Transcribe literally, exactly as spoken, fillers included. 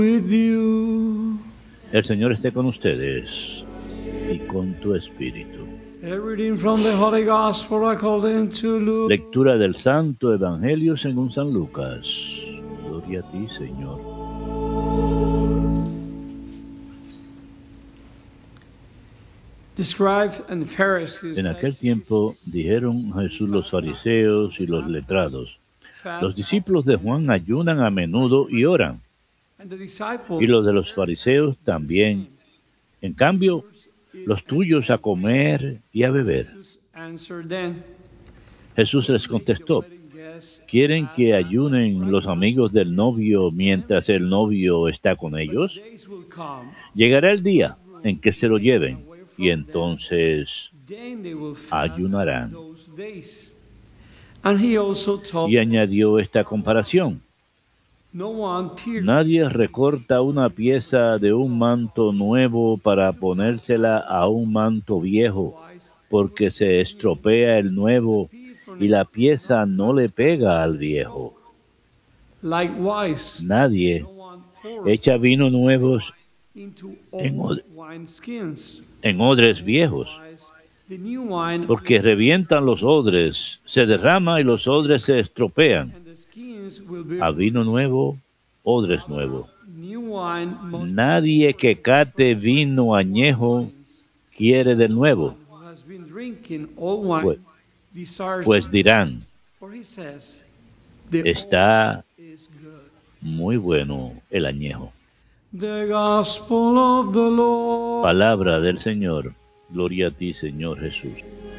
with you. El Señor esté con ustedes y con tu espíritu. A reading from the Holy Gospel according to Luke. Lectura del Santo Evangelio según San Lucas. Gloria a ti, Señor. The scribes and the Pharisees En aquel tiempo dijeron a Jesús los fariseos y los letrados: los discípulos de Juan ayunan a menudo y oran, y los de los fariseos también. En cambio, los tuyos a comer y a beber. Jesús les contestó: ¿quieren que ayunen los amigos del novio mientras el novio está con ellos? Llegará el día en que se lo lleven, y entonces ayunarán. Y añadió esta comparación: nadie recorta una pieza de un manto nuevo para ponérsela a un manto viejo, porque se estropea el nuevo y la pieza no le pega al viejo. Nadie echa vino nuevos en, od- en odres viejos, porque revientan los odres, se derrama y los odres se estropean. A vino nuevo, odres nuevos. Nadie que cate vino añejo quiere del nuevo, pues, pues dirán: está muy bueno el añejo. The Gospel of the Lord. Palabra del Señor. Gloria a ti, Señor Jesús.